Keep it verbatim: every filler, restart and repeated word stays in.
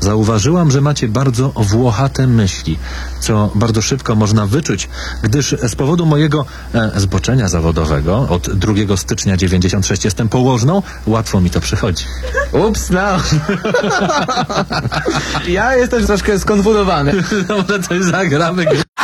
Zauważyłam, że macie bardzo włochate myśli, co bardzo szybko można wyczuć, gdyż z powodu mojego e, zboczenia zawodowego od drugiego stycznia dziewięćdziesiąt sześć jestem położną, łatwo mi to przychodzi. Ups, no. Ja jestem troszkę skonfundowany. Może coś zagramy.